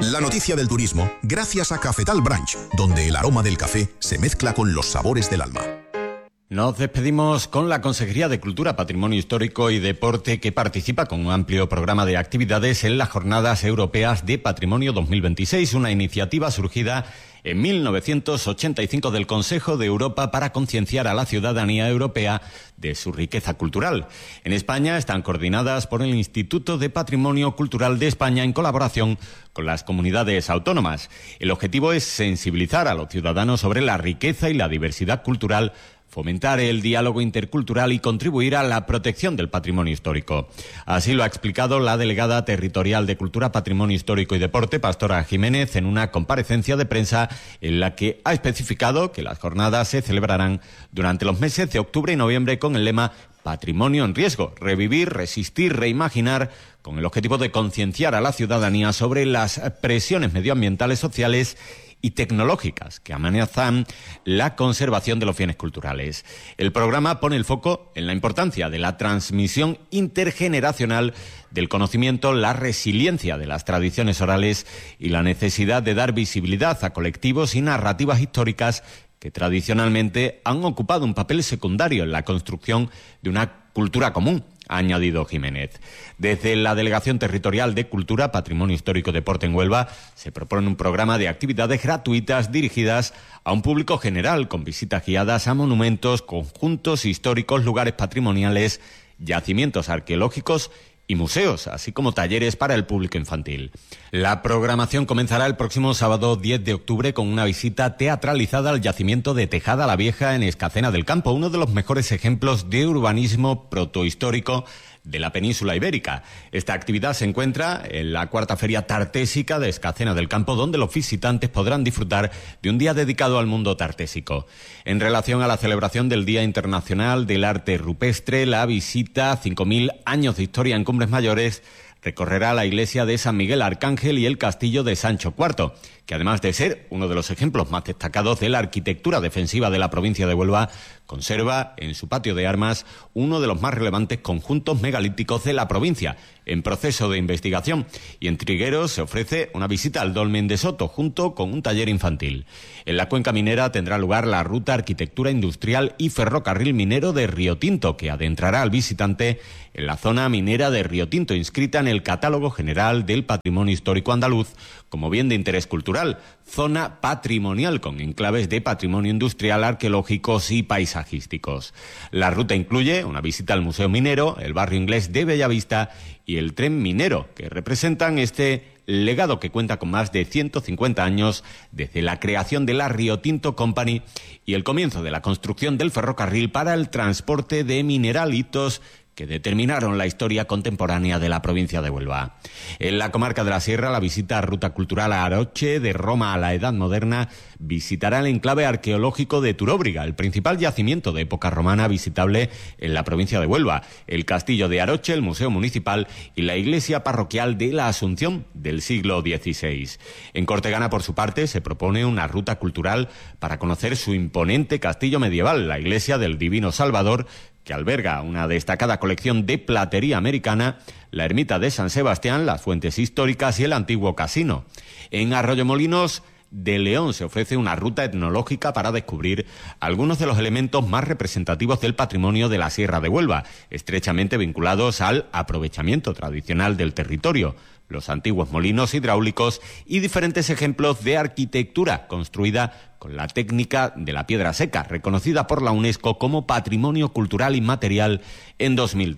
La noticia del turismo, gracias a Cafetal Branch, donde el aroma del café se mezcla con los sabores del alma. Nos despedimos con la Consejería de Cultura, Patrimonio Histórico y Deporte, que participa con un amplio programa de actividades en las Jornadas Europeas de Patrimonio 2026, una iniciativa surgida en 1985 del Consejo de Europa para concienciar a la ciudadanía europea de su riqueza cultural. En España están coordinadas por el Instituto de Patrimonio Cultural de España en colaboración con las comunidades autónomas. El objetivo es sensibilizar a los ciudadanos sobre la riqueza y la diversidad cultural, fomentar el diálogo intercultural y contribuir a la protección del patrimonio histórico. Así lo ha explicado la delegada territorial de Cultura, Patrimonio Histórico y Deporte, Pastora Jiménez, en una comparecencia de prensa en la que ha especificado que las jornadas se celebrarán durante los meses de octubre y noviembre con el lema Patrimonio en riesgo, revivir, resistir, reimaginar, con el objetivo de concienciar a la ciudadanía sobre las presiones medioambientales, sociales y tecnológicas que amenazan la conservación de los bienes culturales. El programa pone el foco en la importancia de la transmisión intergeneracional del conocimiento, la resiliencia de las tradiciones orales y la necesidad de dar visibilidad a colectivos y narrativas históricas que tradicionalmente han ocupado un papel secundario en la construcción de una cultura común, ha añadido Jiménez. Desde la Delegación Territorial de Cultura, Patrimonio Histórico y Deporte en Huelva se propone un programa de actividades gratuitas dirigidas a un público general, con visitas guiadas a monumentos, conjuntos históricos, lugares patrimoniales, yacimientos arqueológicos y museos, así como talleres para el público infantil. La programación comenzará el próximo sábado 10 de octubre con una visita teatralizada al yacimiento de Tejada la Vieja en Escacena del Campo, uno de los mejores ejemplos de urbanismo protohistórico de la península ibérica. Esta actividad se encuentra en la cuarta Feria Tartésica de Escacena del Campo, donde los visitantes podrán disfrutar de un día dedicado al mundo tartésico. En relación a la celebración del Día Internacional del Arte Rupestre, la visita 5.000 años de historia en Cumbres Mayores recorrerá la iglesia de San Miguel Arcángel y el castillo de Sancho IV, que además de ser uno de los ejemplos más destacados de la arquitectura defensiva de la provincia de Huelva, conserva en su patio de armas uno de los más relevantes conjuntos megalíticos de la provincia, en proceso de investigación, y en Trigueros se ofrece una visita al Dolmen de Soto, junto con un taller infantil. En la cuenca minera tendrá lugar la Ruta Arquitectura Industrial y Ferrocarril Minero de Río Tinto, que adentrará al visitante en la zona minera de Río Tinto, inscrita en el Catálogo General del Patrimonio Histórico Andaluz como bien de interés cultural, zona patrimonial con enclaves de patrimonio industrial, arqueológicos y paisajísticos. La ruta incluye una visita al Museo Minero, el barrio inglés de Bellavista y el tren minero, que representan este legado que cuenta con más de 150 años desde la creación de la Río Tinto Company y el comienzo de la construcción del ferrocarril para el transporte de mineralitos que determinaron la historia contemporánea de la provincia de Huelva. En la comarca de la Sierra, la visita a Ruta Cultural a Aroche, de Roma a la Edad Moderna, visitará el enclave arqueológico de Turóbriga, el principal yacimiento de época romana visitable en la provincia de Huelva, el castillo de Aroche, el museo municipal y la iglesia parroquial de la Asunción del siglo XVI. En Cortegana, por su parte, se propone una ruta cultural para conocer su imponente castillo medieval, la iglesia del Divino Salvador, que alberga una destacada colección de platería americana, la ermita de San Sebastián, las fuentes históricas y el antiguo casino. En Arroyomolinos de León se ofrece una ruta etnológica para descubrir algunos de los elementos más representativos del patrimonio de la Sierra de Huelva, estrechamente vinculados al aprovechamiento tradicional del territorio, los antiguos molinos hidráulicos y diferentes ejemplos de arquitectura construida con la técnica de la piedra seca, reconocida por la UNESCO como Patrimonio Cultural Inmaterial en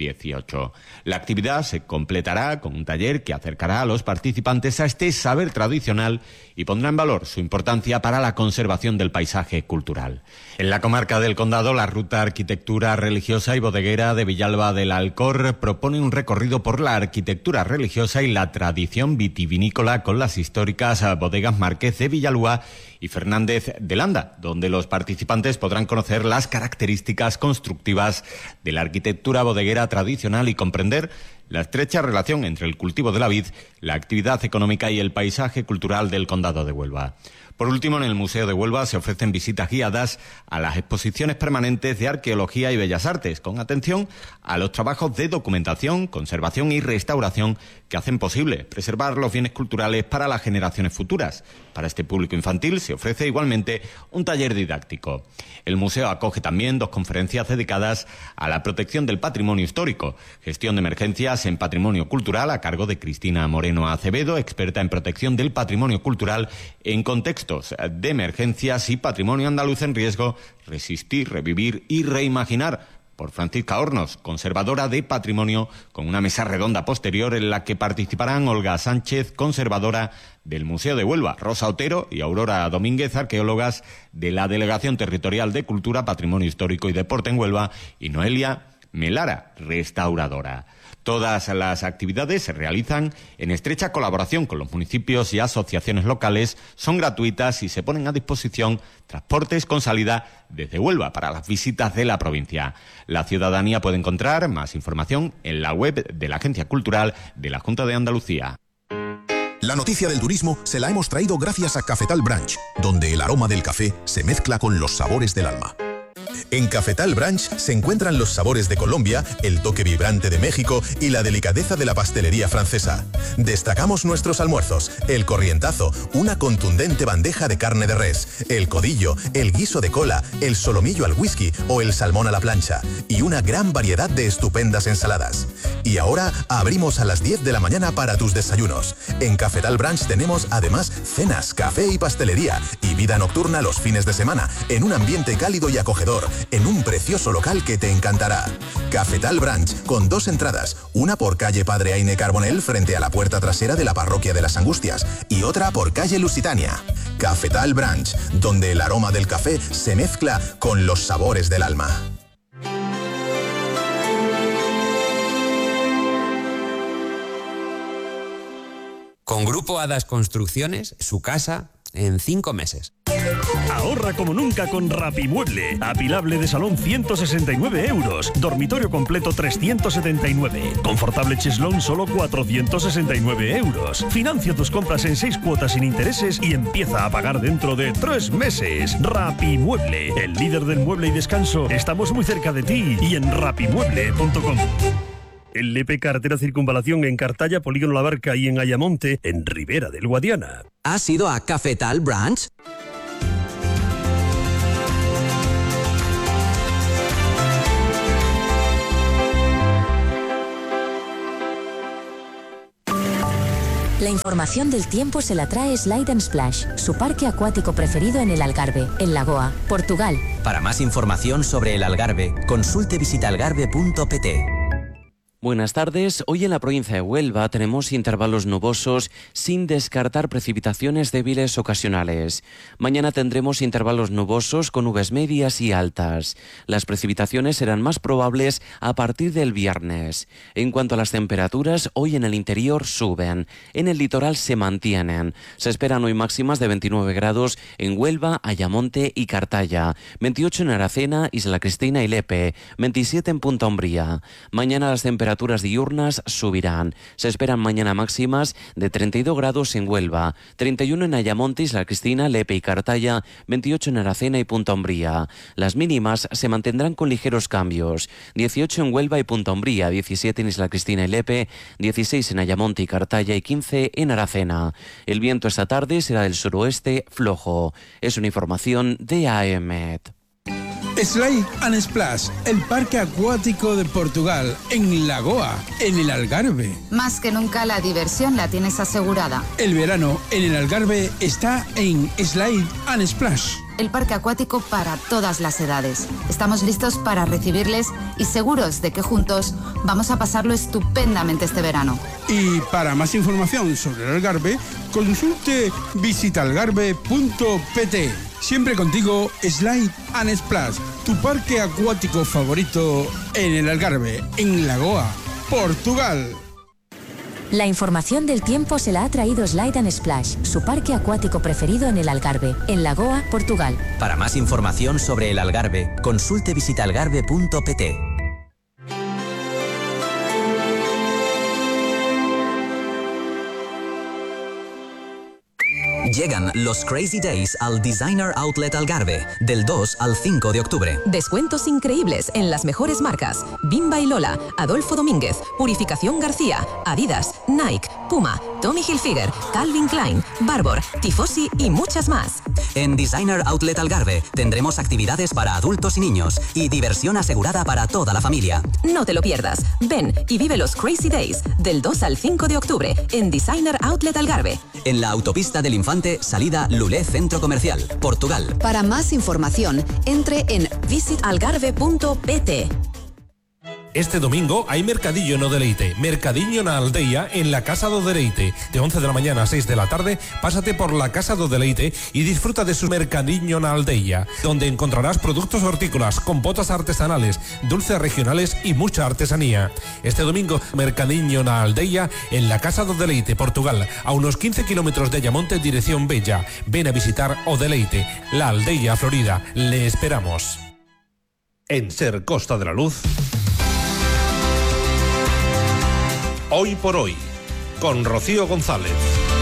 2018. La actividad se completará con un taller que acercará a los participantes a este saber tradicional y pondrá en valor su importancia para la conservación del paisaje cultural. En la comarca del Condado, la Ruta Arquitectura Religiosa y Bodeguera de Villalba del Alcor propone un recorrido por la arquitectura religiosa y la tradición vitivinícola con las históricas bodegas Márquez de Villalúa y Fernández de Landa, donde los participantes podrán conocer las características constructivas de la arquitectura bodeguera tradicional y comprender la estrecha relación entre el cultivo de la vid, la actividad económica y el paisaje cultural del Condado de Huelva. Por último, en el Museo de Huelva se ofrecen visitas guiadas a las exposiciones permanentes de Arqueología y Bellas Artes, con atención a los trabajos de documentación, conservación y restauración que hacen posible preservar los bienes culturales para las generaciones futuras. Para este público infantil se ofrece igualmente un taller didáctico. El museo acoge también 2 conferencias dedicadas a la protección del patrimonio histórico, gestión de emergencias en patrimonio cultural a cargo de Cristina Moreno Acevedo, experta en protección del patrimonio cultural en contextos de emergencias, y patrimonio andaluz en riesgo, resistir, revivir y reimaginar, por Francisca Hornos, conservadora de patrimonio, con una mesa redonda posterior en la que participarán Olga Sánchez, conservadora del Museo de Huelva, Rosa Otero y Aurora Domínguez, arqueólogas de la Delegación Territorial de Cultura, Patrimonio Histórico y Deporte en Huelva, y Noelia Melara, restauradora. Todas las actividades se realizan en estrecha colaboración con los municipios y asociaciones locales, son gratuitas y se ponen a disposición transportes con salida desde Huelva para las visitas de la provincia. La ciudadanía puede encontrar más información en la web de la Agencia Cultural de la Junta de Andalucía. La noticia del turismo se la hemos traído gracias a Cafetal Branch, donde el aroma del café se mezcla con los sabores del alma. En Cafetal Branch se encuentran los sabores de Colombia, el toque vibrante de México y la delicadeza de la pastelería francesa. Destacamos nuestros almuerzos: el corrientazo, una contundente bandeja de carne de res, el codillo, el guiso de cola, el solomillo al whisky o el salmón a la plancha, y una gran variedad de estupendas ensaladas. Y ahora abrimos a las 10 de la mañana para tus desayunos. En Cafetal Branch tenemos además cenas, café y pastelería, y vida nocturna los fines de semana, en un ambiente cálido y acogedor, en un precioso local que te encantará. Cafetal Branch, con 2 entradas, una por calle Padre Aine Carbonell frente a la puerta trasera de la Parroquia de las Angustias y otra por calle Lusitania. Cafetal Branch, donde el aroma del café se mezcla con los sabores del alma. Con Grupo Hadas Construcciones, su casa en 5 meses. Ahorra como nunca con Rapimueble. Apilable de salón 169 euros. Dormitorio completo 379. Confortable cheslón solo 469 euros. Financia tus compras en 6 cuotas sin intereses y empieza a pagar dentro de 3 meses. Rapimueble, el líder del mueble y descanso. Estamos muy cerca de ti y en rapimueble.com. En Lepe, carretera Circunvalación, en Cartaya, Polígono La Barca, y en Ayamonte, en Ribera del Guadiana. ¿Has ido a Cafetal Branch? La información del tiempo se la trae Slide & Splash, su parque acuático preferido en el Algarve, en Lagoa, Portugal. Para más información sobre el Algarve, consulte visitalgarve.pt. Buenas tardes. Hoy en la provincia de Huelva tenemos intervalos nubosos sin descartar precipitaciones débiles ocasionales. Mañana tendremos intervalos nubosos con nubes medias y altas. Las precipitaciones serán más probables a partir del viernes. En cuanto a las temperaturas, hoy en el interior suben. En el litoral se mantienen. Se esperan hoy máximas de 29 grados en Huelva, Ayamonte y Cartaya, 28 en Aracena, Isla Cristina y Lepe, 27 en Punta Umbría. Mañana las temperaturas diurnas subirán. Se esperan mañana máximas de 32 grados en Huelva, 31 en Ayamonte, Isla Cristina, Lepe y Cartaya, 28 en Aracena y Punta Umbría. Las mínimas se mantendrán con ligeros cambios: 18 en Huelva y Punta Umbría, 17 en Isla Cristina y Lepe, 16 en Ayamonte y Cartaya y 15 en Aracena. El viento esta tarde será del suroeste flojo. Es una información de AEMET. Slide & Splash, el parque acuático de Portugal, en Lagoa, en el Algarve. Más que nunca la diversión la tienes asegurada. El verano en el Algarve está en Slide & Splash. El parque acuático para todas las edades. Estamos listos para recibirles y seguros de que juntos vamos a pasarlo estupendamente este verano. Y para más información sobre el Algarve, consulte visitalgarve.pt. Siempre contigo, Slide & Splash, tu parque acuático favorito en el Algarve, en Lagoa, Portugal. La información del tiempo se la ha traído Slide & Splash, su parque acuático preferido en el Algarve, en Lagoa, Portugal. Para más información sobre el Algarve, consulte visitalgarve.pt. Llegan los Crazy Days al Designer Outlet Algarve, del 2 al 5 de octubre. Descuentos increíbles en las mejores marcas: Bimba y Lola, Adolfo Domínguez, Purificación García, Adidas, Nike, Puma, Tommy Hilfiger, Calvin Klein, Barbour, Tifosi y muchas más. En Designer Outlet Algarve tendremos actividades para adultos y niños y diversión asegurada para toda la familia. No te lo pierdas. Ven y vive los Crazy Days del 2 al 5 de octubre en Designer Outlet Algarve. En la autopista del Infante, salida Lulé Centro Comercial, Portugal. Para más información, entre en visitalgarve.pt. Este domingo hay mercadillo no Deleite, mercadiño na aldeia en la Casa do Deleite. De 11 de la mañana a 6 de la tarde, pásate por la Casa do Deleite y disfruta de su mercadiño na aldeia, donde encontrarás productos hortícolas, compotas artesanales, dulces regionales y mucha artesanía. Este domingo, mercadiño na aldeia en la Casa do Deleite, Portugal, a unos 15 kilómetros de Ayamonte, dirección Bella. Ven a visitar o Deleite, la aldeia florida. Le esperamos. En Ser Costa de la Luz, Hoy por Hoy, con Rocío González.